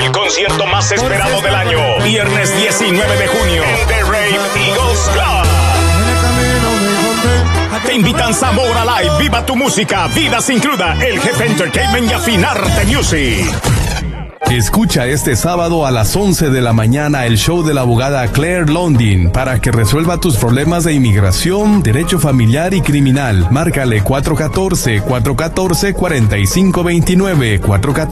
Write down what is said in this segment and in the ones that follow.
el concierto más esperado del año. Viernes 19 de junio en The Rave Eagles Club. Te invitan Zamora Live, Viva tu Música, Vida Sin Cruda, El Jefe Entertainment y Afinarte Music. Escucha este sábado a las 11 de la mañana el show de la abogada Claire Londin para que resuelva tus problemas de inmigración, derecho familiar y criminal. Márcale 414-414-4529,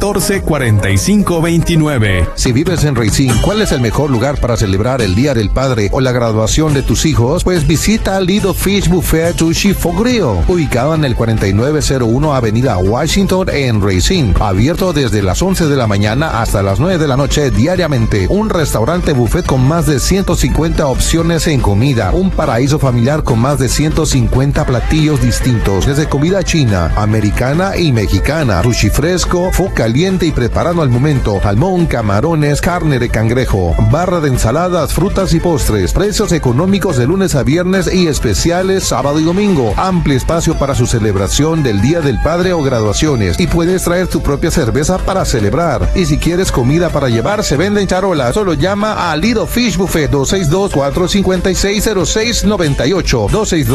414-4529. Si vives en Racine, ¿cuál es el mejor lugar para celebrar el Día del Padre o la graduación de tus hijos? Pues visita Lido Fish Buffet Sushi for Grill, ubicado en el 4901 Avenida Washington en Racine, abierto desde las 11 de la mañana hasta las 9 de la noche diariamente. Un restaurante buffet con más de 150 opciones en comida. Un paraíso familiar con más de 150 platillos distintos, desde comida china, americana y mexicana, sushi fresco, fo caliente y preparado al momento, salmón, camarones, carne de cangrejo, barra de ensaladas, frutas y postres. Precios económicos de lunes a viernes y especiales sábado y domingo. Amplio espacio para su celebración del Día del Padre o graduaciones. Y puedes traer tu propia cerveza para celebrar. Y si quieres comida para llevar, se vende en charola. Solo llama a Lido Fish Buffet 262-456-0698.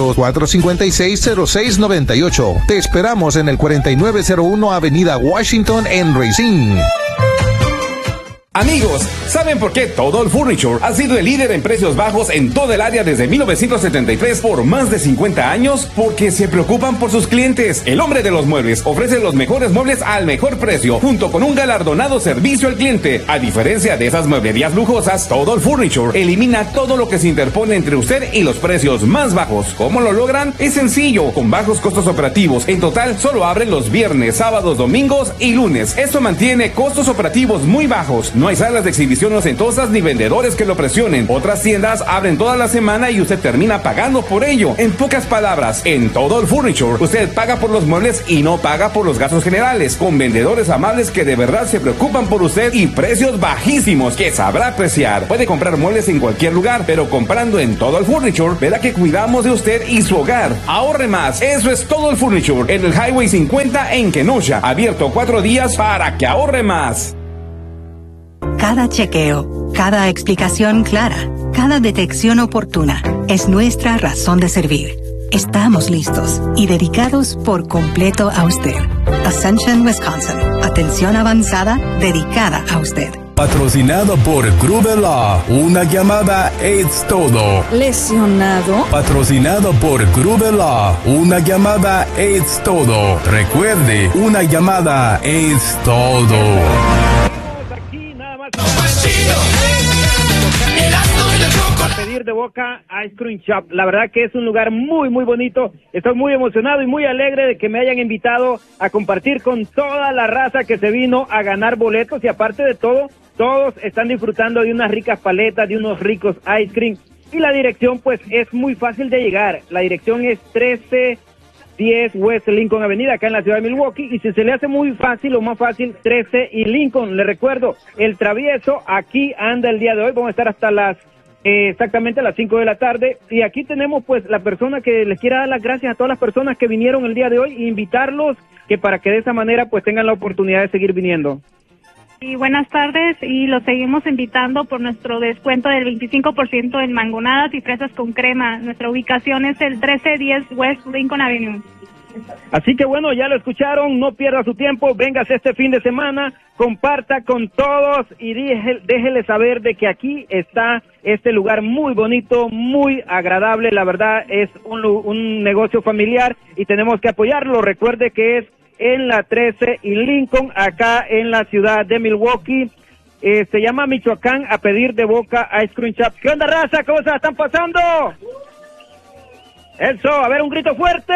262-456-0698. Te esperamos en el 4901 Avenida Washington en Racine. Amigos, ¿saben por qué Total Furniture ha sido el líder en precios bajos en toda el área desde 1973 por más de 50 años? Porque se preocupan por sus clientes. El hombre de los muebles ofrece los mejores muebles al mejor precio, junto con un galardonado servicio al cliente. A diferencia de esas mueblerías lujosas, Total Furniture elimina todo lo que se interpone entre usted y los precios más bajos. ¿Cómo lo logran? Es sencillo, con bajos costos operativos. En total, solo abren los viernes, sábados, domingos y lunes. Esto mantiene costos operativos muy bajos. No hay salas de exhibición ostentosas ni vendedores que lo presionen. Otras tiendas abren toda la semana y usted termina pagando por ello. En pocas palabras, en Total Furniture, usted paga por los muebles y no paga por los gastos generales. Con vendedores amables que de verdad se preocupan por usted y precios bajísimos que sabrá apreciar. Puede comprar muebles en cualquier lugar, pero comprando en Total Furniture, verá que cuidamos de usted y su hogar. Ahorre más. Eso es Total Furniture en el Highway 50 en Kenosha. Abierto 4 días para que ahorre más. Cada chequeo, cada explicación clara, cada detección oportuna es nuestra razón de servir. Estamos listos y dedicados por completo a usted. Ascension, Wisconsin. Atención avanzada dedicada a usted. Patrocinado por Gruber Law. Una llamada es todo. ¿Lesionado? Patrocinado por Gruber Law. Una llamada es todo. Recuerde, una llamada es todo. A pedir de Boca Ice Cream Shop. La verdad que es un lugar muy muy bonito. Estoy muy emocionado y muy alegre de que me hayan invitado a compartir con toda la raza que se vino a ganar boletos, y aparte de todo, todos están disfrutando de unas ricas paletas, de unos ricos ice cream, y la dirección pues es muy fácil de llegar. La dirección es 1310 West Lincoln Avenida, acá en la ciudad de Milwaukee, y si se le hace muy fácil o más fácil, 13 y Lincoln. Le recuerdo, el Travieso aquí anda el día de hoy. Vamos a estar hasta exactamente a las 5 de la tarde, y aquí tenemos pues la persona que les quiera dar las gracias a todas las personas que vinieron el día de hoy e invitarlos que para que de esa manera pues tengan la oportunidad de seguir viniendo. Y buenas tardes, y los seguimos invitando por nuestro descuento del 25% en mangonadas y fresas con crema. Nuestra ubicación es el 1310 West Lincoln Avenue. Así que bueno, ya lo escucharon, no pierda su tiempo, véngase este fin de semana, comparta con todos y déjele saber de que aquí está este lugar muy bonito, muy agradable. La verdad es un negocio familiar y tenemos que apoyarlo. Recuerde que es en la 13 y Lincoln, acá en la ciudad de Milwaukee. Se llama Michoacán, a pedir de Boca Ice Cream Shop. ¿Qué onda, raza? ¿Cómo se la están pasando? Eso, a ver, un grito fuerte.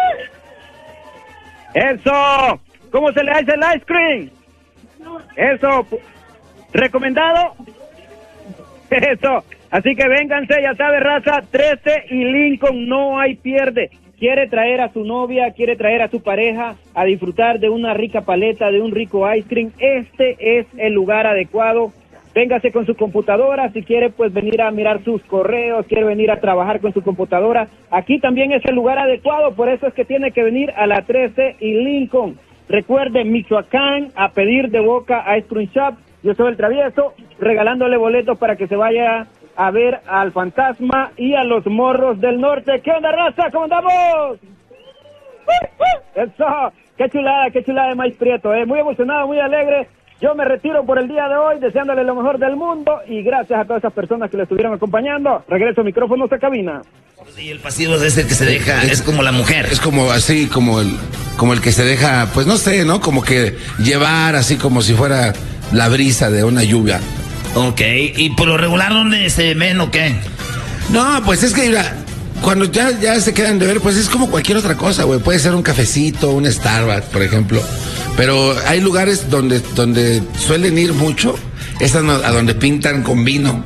Eso, ¿cómo se le hace el ice cream? Eso, ¿recomendado? Eso, así que vénganse, ya sabe, raza, 13 y Lincoln, no hay pierde. Quiere traer a su novia, quiere traer a su pareja a disfrutar de una rica paleta, de un rico ice cream, este es el lugar adecuado. Véngase con su computadora, si quiere pues venir a mirar sus correos, quiere venir a trabajar con su computadora, aquí también es el lugar adecuado, por eso es que tiene que venir a la 13 y Lincoln. Recuerde, Michoacán, a pedir de Boca Ice Cream Shop, Yo soy el Travieso, regalándole boletos para que se vaya a ver al Fantasma y a los Morros del Norte. ¿Qué onda, raza? ¿Cómo andamos? Eso, qué chulada de Maíz Prieto, muy emocionado, muy alegre. Yo me retiro por el día de hoy, deseándole lo mejor del mundo y gracias a todas esas personas que le estuvieron acompañando. Regreso micrófonos a cabina. Y el pasivo es el que se deja, es como la mujer. Es como así, como el que se deja, pues no sé, ¿no? Como que llevar así como si fuera la brisa de una lluvia. Ok, ¿y por lo regular dónde se ven o qué? No, pues es que mira, cuando ya se quedan de ver, pues es como cualquier otra cosa, güey. Puede ser un cafecito, un Starbucks, por ejemplo. Pero hay lugares donde suelen ir mucho, es a donde pintan con vino.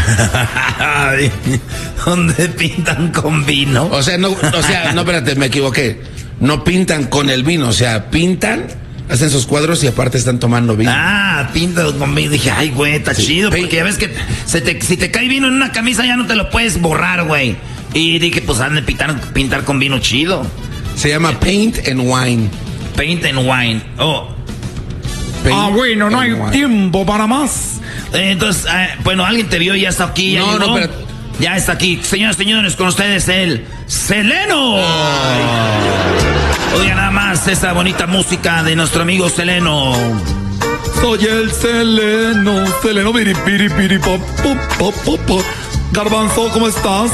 ¿Dónde pintan con vino? O sea, no, espérate, me equivoqué. No pintan con el vino, o sea, pintan, hacen sus cuadros y aparte están tomando vino. Ah, pintan con vino. Dije, ay, güey, está chido, porque ya ves que si te cae vino en una camisa ya no te lo puedes borrar, güey. Y dije, pues han de pintar con vino chido. Se llama Paint and Wine. Paint and Wine. Oh. Bueno, no hay tiempo para más. Entonces, bueno, alguien te vio y ya está aquí. No, pero... Ya está aquí. Señores, con ustedes el Seleno. Oiga nada más esa bonita música de nuestro amigo Seleno. Soy el Seleno, piri, pop. Garbanzo, ¿cómo estás?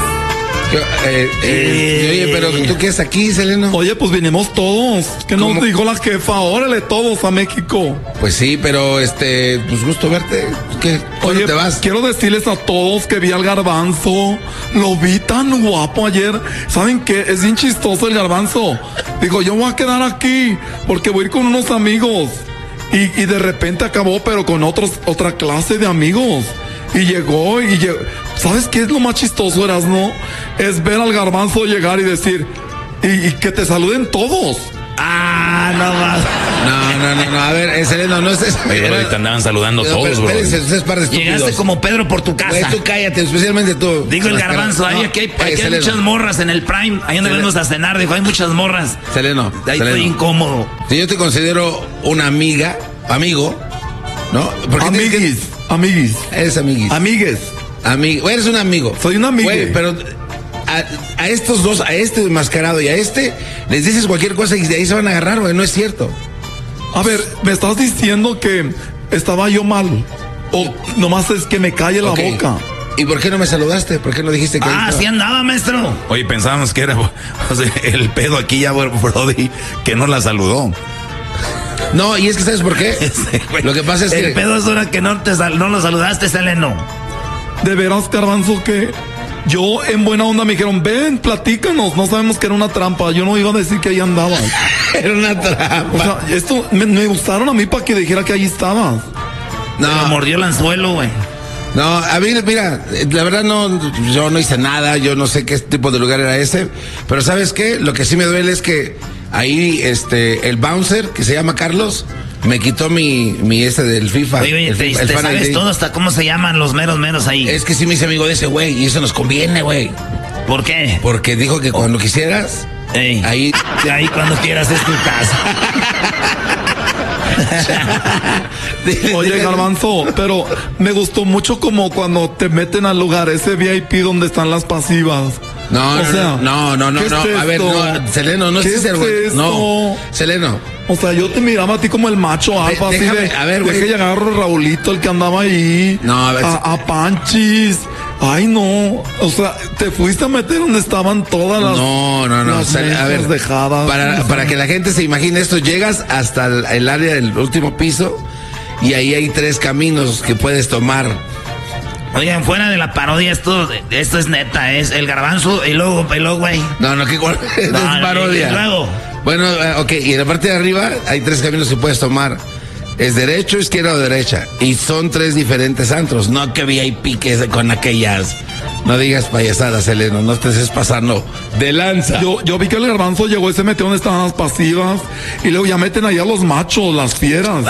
Oye, pero ¿tú qué es aquí, Seleno? Oye, pues vinimos todos. ¿Qué nos dijo la jefa? Órale, todos a México. Pues sí, pero pues gusto verte. ¿Cuándo te vas? Quiero decirles a todos que vi al Garbanzo. Lo vi tan guapo ayer. ¿Saben qué? Es bien chistoso el Garbanzo. Digo, yo voy a quedar aquí porque voy a ir con unos amigos. Y de repente acabó, pero con otra clase de amigos. Y llegó. ¿Sabes qué es lo más chistoso, Erasno? Es ver al Garbanzo llegar y decir, y que te saluden todos. Ah, no más. No, a ver, Seleno, no es... Oye, ahorita andaban saludando todos, bro. Llegaste como Pedro por tu casa. Tú cállate, especialmente tú. Digo el Garbanzo, aquí hay muchas morras en el Prime, ahí donde venimos a cenar, dijo, hay muchas morras. Seleno. Ahí estoy incómodo. Si yo te considero una amigo, ¿no? Amiguis. Eres amiguis. Eres un amigo. Soy un amigo. Pero a estos dos, a este enmascarado y a este, les dices cualquier cosa y de ahí se van a agarrar, güey. No es cierto. A ver, ¿me estás diciendo que estaba yo mal? ¿O nomás es que me calle la boca? ¿Y por qué no me saludaste? ¿Por qué no dijiste que...? Así andaba, maestro. Oye, pensábamos que era el pedo aquí ya, Brody, que no la saludó. No, y es que ¿sabes por qué? Lo que pasa es que... El pedo es ahora que no lo saludaste, Seleno. De veras, Garbanzo, que yo en buena onda me dijeron, ven, platícanos. No sabemos que era una trampa. Yo no iba a decir que ahí andabas. Era una trampa. O sea, esto me usaron a mí para que dijera que ahí estabas. No. Me mordió el anzuelo, güey. No, a mí, mira, la verdad yo no hice nada, yo no sé qué tipo de lugar era ese, pero ¿sabes qué? Lo que sí me duele es que ahí, el bouncer, que se llama Carlos, me quitó mi del FIFA. Oye, te sabes todo hasta cómo se llaman los meros ahí. Es que sí me hice amigo de ese güey y eso nos conviene, güey. ¿Por qué? Porque dijo que cuando quisieras, ahí cuando quieras es tu casa. Oye, Garbanzo, pero me gustó mucho como cuando te meten al lugar ese VIP donde están las pasivas. No. A ver, no, Seleno, no es güey. No, Seleno. O sea, yo te miraba a ti como el macho alfa, así de, a ver, güey. Deja llegar a Raulito, el que andaba ahí. No, a ver. A Panchis. Ay, no. O sea, te fuiste a meter donde estaban todas las... No. Las a ver, dejadas. Para que la gente se imagine esto, llegas hasta el área del último piso y ahí hay 3 caminos que puedes tomar. Oigan, fuera de la parodia, esto es neta, es el Garbanzo y luego, güey. No, es parodia. Y luego. Bueno, ok, y en la parte de arriba hay 3 caminos que puedes tomar. Es derecho, izquierda o derecha. Y son 3 diferentes antros. No que VIP que es con aquellas. No digas payasadas, Seleno. No te estés pasando de lanza. Yo vi que el Garbanzo llegó y se metió donde estaban las pasivas. Y luego ya meten allá los machos, las fieras.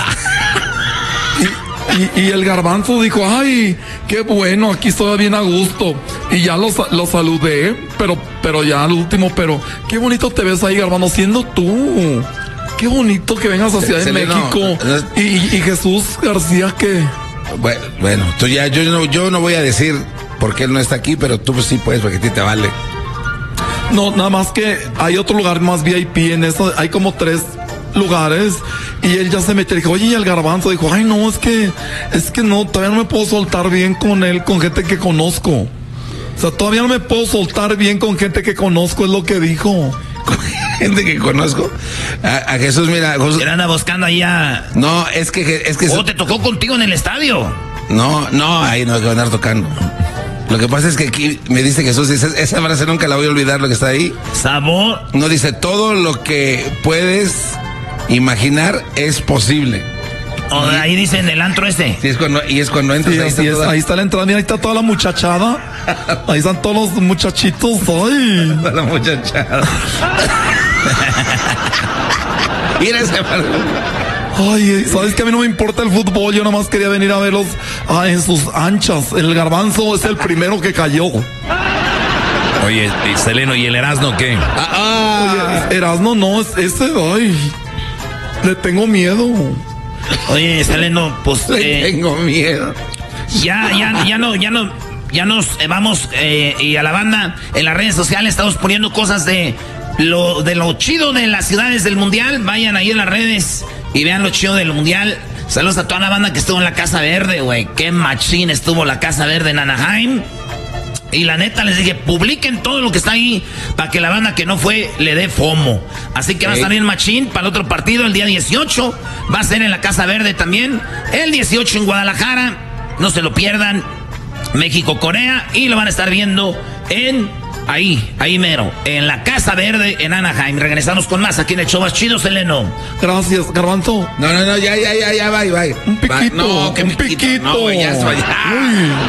Y el Garbanzo dijo, ay, qué bueno, aquí estoy bien a gusto. Y ya lo saludé, pero ya al último, pero qué bonito te ves ahí, Garbanzo, siendo tú. qué bonito que vengas a Ciudad de México. Y Jesús García, ¿qué? Bueno, tú ya, yo no voy a decir por qué él no está aquí, pero tú pues sí puedes, porque a ti te vale. No, nada más que hay otro lugar más VIP en eso, hay como 3 lugares, y él ya se metió, dijo, oye, y el Garbanzo dijo, ay no, es que no, todavía no me puedo soltar bien con él, con gente que conozco. O sea, todavía no me puedo soltar bien con gente que conozco, es lo que dijo. Gente que conozco. A Jesús, mira. Jesús... Él anda buscando ahí a... No, es que... ¿O te tocó contigo en el estadio? No, ahí no hay que andar tocando. Lo que pasa es que aquí me dice Jesús, dice, esa frase nunca la voy a olvidar, lo que está ahí. ¿Sabor? No, dice, todo lo que puedes imaginar es posible. O ahí dice en el antro este. Sí, es cuando entras. Sí, ahí está la entrada, mira, ahí está toda la muchachada. Ahí están todos los muchachitos. ¡Ay! Toda la muchachada. Mira ese. Ay, ¿sabes que a mí no me importa el fútbol? Yo nomás quería venir a verlos en sus anchas. El Garbanzo es el primero que cayó. Oye, Seleno, ¿y el Erasno qué? Oye, Erasno no, es ese, ay, le tengo miedo. Oye, Seleno, pues... tengo miedo. Ya nos vamos, y a la banda en las redes sociales estamos poniendo cosas de lo chido de las ciudades del mundial. Vayan ahí en las redes y vean lo chido del mundial. Saludos a toda la banda que estuvo en la Casa Verde, güey. Qué machín estuvo la Casa Verde en Anaheim. Y la neta les dije, publiquen todo lo que está ahí para que la banda que no fue le dé FOMO. Así que va a estar bien machín para el otro partido el día 18. Va a ser en la Casa Verde también. El 18 en Guadalajara. No se lo pierdan. México-Corea. Y lo van a estar viendo ahí mero, en la Casa Verde en Anaheim. Regresamos con más aquí en el show más chido, Seleno. Gracias, Garbanzo. No, ya, bye. Un piquito. No, un piquito. No, ya.